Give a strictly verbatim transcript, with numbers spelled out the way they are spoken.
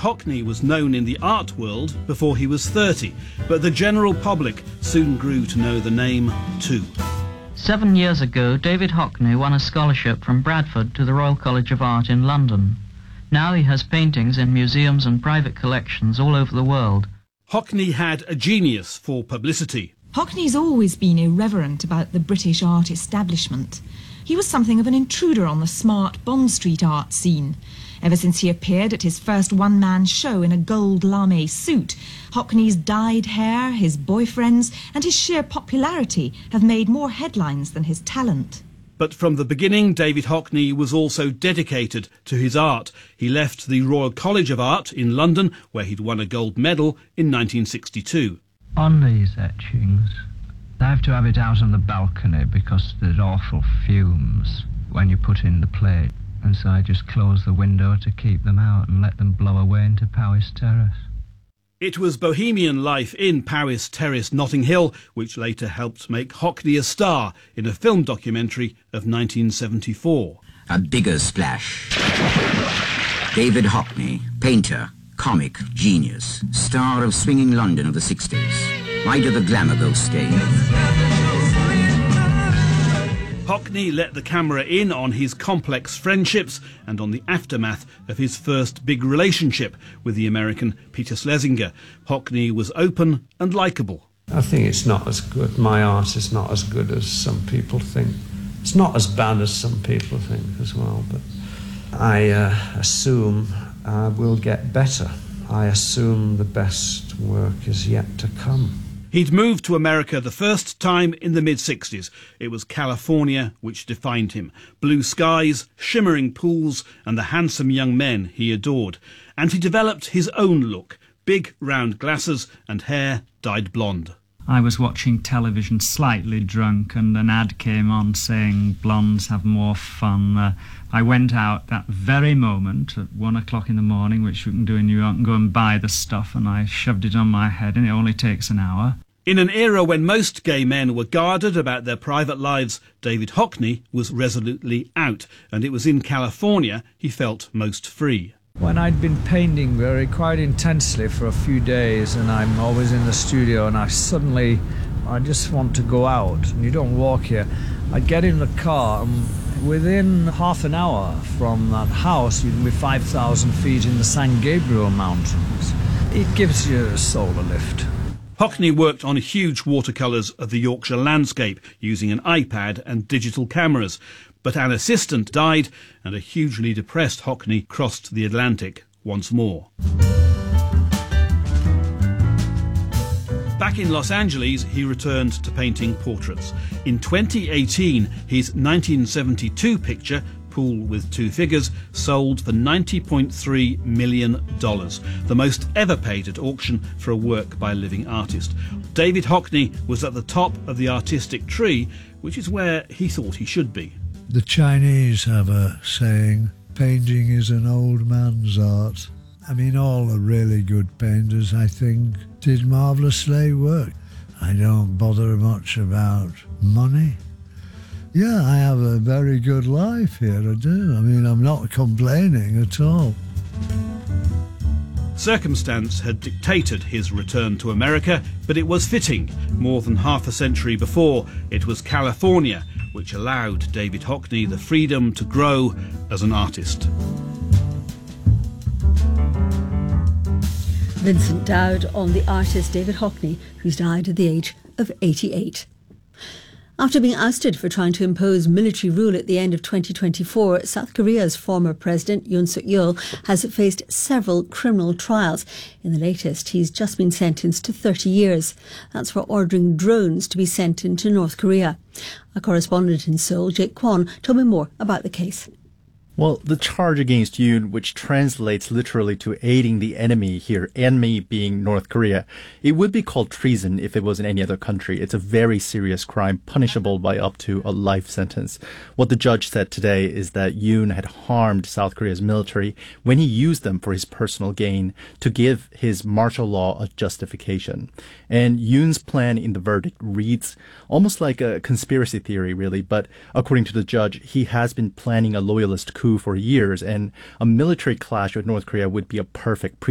Hockney was known in the art world before he was thirty, but the general public soon grew to know the name too. Seven years ago, David Hockney won a scholarship from Bradford to the Royal College of Art in London. Now he has paintings in museums and private collections all over the world. Hockney had a genius for publicity. Hockney's always been irreverent about the British art establishment. He was something of an intruder on the smart Bond Street art scene. Ever since he appeared at his first one-man show in a gold lame suit, Hockney's dyed hair, his boyfriends and his sheer popularity have made more headlines than his talent. But from the beginning, David Hockney was also dedicated to his art. He left the Royal College of Art in London, where he'd won a gold medal in nineteen sixty-two. On these etchings, I have to have it out on the balcony because there's awful fumes when you put in the plate. And so I just close the window to keep them out and let them blow away into Powys Terrace. It was bohemian life in Powys Terrace, Notting Hill, which later helped make Hockney a star in a film documentary of nineteen seventy-four. A bigger splash. David Hockney, painter, comic, genius, star of swinging London of the sixties. Why did the glamour go stale? Hockney let the camera in on his complex friendships and on the aftermath of his first big relationship with the American Peter Schlesinger. Hockney was open and likeable. I think it's not as good. My art is not as good as some people think. It's not as bad as some people think as well, but I uh, assume I will get better. I assume the best work is yet to come. He'd moved to America the first time in the mid-sixties. It was California which defined him. Blue skies, shimmering pools, and the handsome young men he adored. And he developed his own look. Big round glasses and hair dyed blonde. I was watching television slightly drunk and an ad came on saying blondes have more fun. Uh, I went out that very moment at one o'clock in the morning, which you can do in New York, and go and buy the stuff, and I shoved it on my head, and it only takes an hour. In an era when most gay men were guarded about their private lives, David Hockney was resolutely out, and it was in California he felt most free. When I'd been painting very quite intensely for a few days, and I'm always in the studio, and I suddenly, I just want to go out, and you don't walk here. I get in the car, and within half an hour from that house, you can be five thousand feet in the San Gabriel Mountains. It gives your soul a lift. Hockney worked on huge watercolours of the Yorkshire landscape using an iPad and digital cameras. But an assistant died, and a hugely depressed Hockney crossed the Atlantic once more. Back in Los Angeles, he returned to painting portraits. In twenty eighteen, his nineteen seventy-two picture, Pool with Two Figures, sold for ninety point three million dollars, the most ever paid at auction for a work by a living artist. David Hockney was at the top of the artistic tree, which is where he thought he should be. The Chinese have a saying, painting is an old man's art. I mean, all the really good painters, I think, did marvellously work. I don't bother much about money. Yeah, I have a very good life here, I do. I mean, I'm not complaining at all. Circumstance had dictated his return to America, but it was fitting. More than half a century before, it was California which allowed David Hockney the freedom to grow as an artist. Vincent Dowd on the artist David Hockney, who's died at the age of eighty-eight. After being ousted for trying to impose military rule at the end of twenty twenty-four, South Korea's former president Yoon Suk-yeol has faced several criminal trials. In the latest, he's just been sentenced to thirty years. That's for ordering drones to be sent into North Korea. Our correspondent in Seoul, Jake Kwon, told me more about the case. Well, the charge against Yoon, which translates literally to aiding the enemy here, enemy being North Korea, it would be called treason if it was in any other country. It's a very serious crime, punishable by up to a life sentence. What the judge said today is that Yoon had harmed South Korea's military when he used them for his personal gain to give his martial law a justification. And Yoon's plan in the verdict reads almost like a conspiracy theory, really, but according to the judge, he has been planning a loyalist coup for years, and a military clash with North Korea would be a perfect pre